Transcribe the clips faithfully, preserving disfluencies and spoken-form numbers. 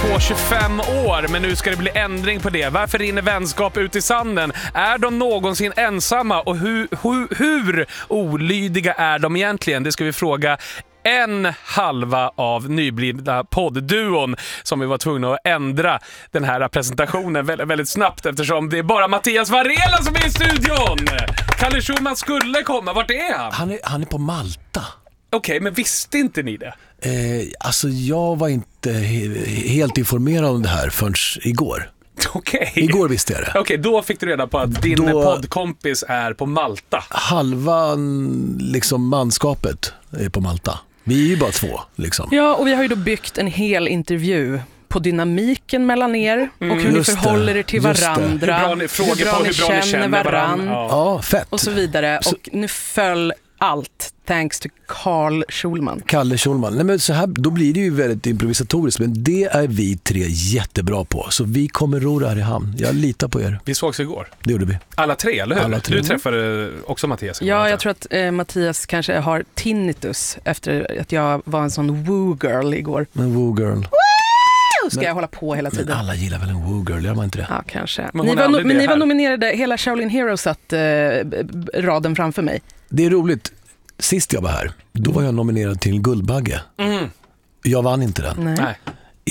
på tjugofem år, men nu ska det bli ändring på det. Varför rinner vänskap ut i sanden? Är de någonsin ensamma? Och hur, hur, hur olydiga är de egentligen? Det ska vi fråga en halva av nyblivna poddduon som vi var tvungna att ändra den här presentationen väldigt, väldigt snabbt eftersom det är bara Mattias Varela som är i studion. Kalle Schulman skulle komma. Vart är han? Han är, han är på Malta. Okej, okay, men visste inte ni det? Eh, alltså jag var inte he- helt informerad om det här förrän igår. Okej. Okay. Igår visste jag det. Okej, okay, då fick du reda på att din då, poddkompis är på Malta. Halva liksom manskapet är på Malta. Vi är ju bara två liksom. Ja, och vi har ju då byggt en hel intervju på dynamiken mellan er och hur mm, ni förhåller er till varandra. Hur bra ni, frågor hur bra på hur bra ni känner varandra. varandra. Ja. ja, fett. Och så vidare. Så, och nu föll allt thanks to Carl Schulman. Kalle Schulman. Nej, men så här, då blir det ju väldigt improvisatoriskt, men det är vi tre jättebra på. Så vi kommer ro det här i hamn. Jag litar på er. Vi sågs igår. Det gjorde vi. Alla tre, eller hur? Alla tre. Du träffade också Mattias igår. Ja, jag tror att eh, Mattias kanske har tinnitus efter att jag var en sån woo-girl igår. En woo-girl. Ska men, jag hålla på hela tiden. Men alla gillar väl en woo-girl, gör man inte det? Ja, kanske. Men ni var, no- men ni var nominerade, hela Shaolin Heroes satt eh, raden framför mig. Det är roligt. Sist jag var här, då var jag nominerad till Guldbagge. Mm. Jag vann inte den. Nej.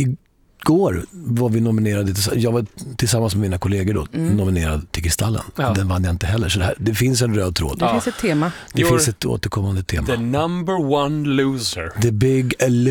Igår var vi nominerade, jag var tillsammans med mina kollegor då, mm. nominerad till Kristallen. Ja. Den vann jag inte heller. Så det, här, det finns en röd tråd. Det ja. finns ett tema. Det You're finns ett återkommande tema. The number one loser. The big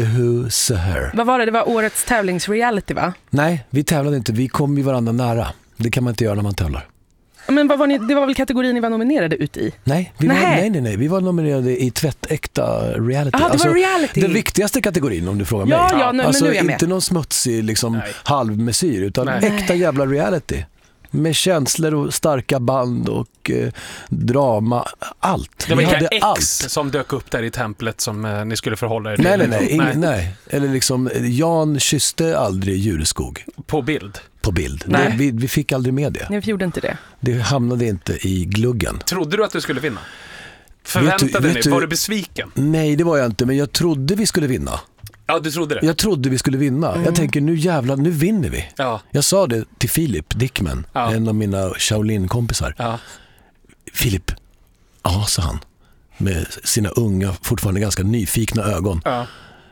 loser. Vad var det? Det var årets tävlingsreality, va? Nej, vi tävlade inte. Vi kom ju varandra nära. Det kan man inte göra när man tävlar. Men vad var ni, det var väl kategorin ni var nominerade ut i? Nej, vi var, nej, nej, nej. Vi var nominerade i tvättäkta reality. Ah, det alltså, var reality. Den viktigaste kategorin om du frågar ja, mig. Ja, nu, alltså men nu är jag med. Inte någon smutsig liksom, halvmesyr, utan nej. äkta jävla reality. Med känslor och starka band och eh, drama, allt. Det var vi inga hade ex allt. som dök upp där i templet som eh, ni skulle förhålla er till. Nej, nej, nej. nej. Ingen, nej. Eller liksom, Jan kysste aldrig Djureskog. På bild? På bild. Nej. Det, vi, vi fick aldrig med det. Ni gjorde inte det? Det hamnade inte i gluggen. Trodde du att du skulle vinna? Förväntade ni? Var du besviken? Nej, det var jag inte. Men jag trodde vi skulle vinna. Ja, du trodde det? Jag trodde vi skulle vinna. Mm. Jag tänker, nu jävlar, nu vinner vi. Ja. Jag sa det till Filip Dickman, ja. en av mina Shaolin-kompisar. Ja. Filip, ja, sa han, med sina unga, fortfarande ganska nyfikna ögon. Ja.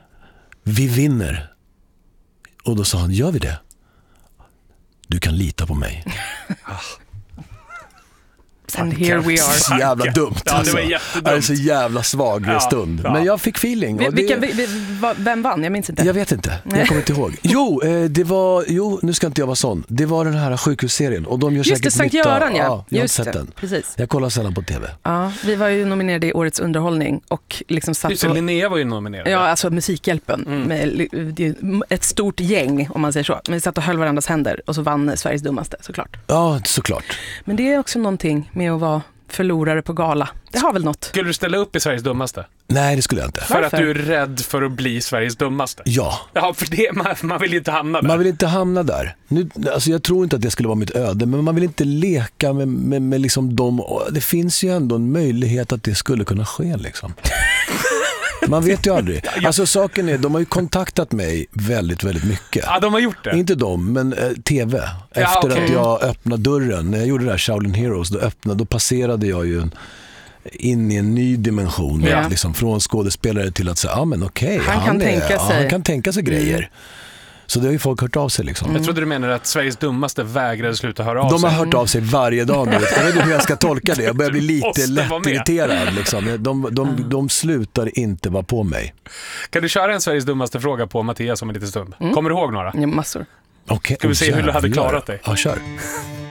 Vi vinner. Och då sa han, gör vi det? Du kan lita på mig. And here we are. Så jävla dumt. Ja, det var jättedumt. Det är så jävla svag ja, stund. Ja. Men jag fick feeling. Vi, och det... vilka, vi, vi, vem vann? Jag minns inte. Jag vet inte. Nej. Jag kommer inte ihåg. Jo, det var, jo, nu ska inte jag vara sån. Det var den här sjukhusserien. Och de gör Just säkert det, Sankt nytta. Göran, ja. Ja, jag Just har sett det. den. Precis. Jag kollar sällan på tv. Ja, vi var ju nominerade i årets underhållning. Och liksom satt Just det, och... Linnea var ju nominerad. Ja, alltså Musikhjälpen. Mm. Med ett stort gäng, om man säger så. Men vi satt och höll varandras händer. Och så vann Sveriges dummaste, såklart. Ja, såklart. Men det är också någonting med att vara förlorare på gala. Det har väl något. Skulle du ställa upp i Sveriges dummaste? Nej, det skulle jag inte. För Varför? att du är rädd för att bli Sveriges dummaste? Ja. Ja, för det, man, man vill inte hamna där. Man vill inte hamna där. Nu, alltså jag tror inte att det skulle vara mitt öde, men man vill inte leka med, med, med liksom dem. Det finns ju ändå en möjlighet att det skulle kunna ske liksom. Man vet ju aldrig. Alltså saken är, de har ju kontaktat mig väldigt, väldigt mycket. Ja, de har gjort det. Inte de, men eh, tv. Efter ja, okay. att jag öppnade dörren, när jag gjorde det här Shaolin Heroes, då öppnade, då passerade jag ju en, in i en ny dimension. Ja. Att liksom från skådespelare till att säga, ja ah, men okej, okay, han, han, kan är, tänka ja, sig. han kan tänka sig grejer. Mm. Så det har ju folk hört av sig liksom. Mm. Jag trodde du menade att Sveriges dummaste vägrade sluta höra av de sig. De har hört av sig varje dag nu. Jag vet inte hur jag ska tolka det. Jag börjar bli lite lättirriterad liksom. de, de, de, de slutar inte vara på mig. Kan du köra en Sveriges dummaste fråga på Mattias om en liten stund? Mm. Kommer du ihåg några? Ja, massor. Okay. Ska vi se hur du hade klarat dig? Ja, kör.